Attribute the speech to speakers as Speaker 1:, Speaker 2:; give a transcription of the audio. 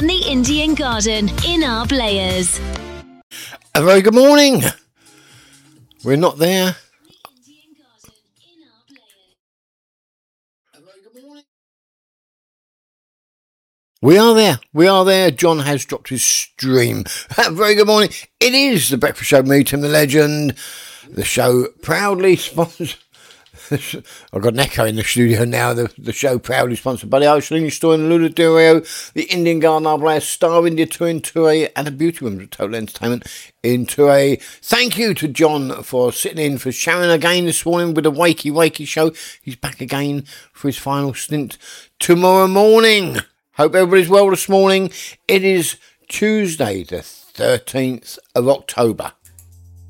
Speaker 1: and the Indian Garden in our Players.
Speaker 2: A very good morning. We're not there. We are there. We are there. John has dropped his stream. Very good morning. It is the Breakfast Show, me, Tim the Legend. The show proudly sponsored. I've got an echo in the studio now. The show proudly sponsored by the Ocean Store in Ludario, the Indian Garden Arbor, Star India Tour in Touré, and the Beauty Rooms of Total Entertainment in Touré. Thank you to John for sitting in for Sharon again this morning with the Wakey show. He's back again for his final stint tomorrow morning. Hope everybody's well this morning. It is Tuesday, the 13th of October.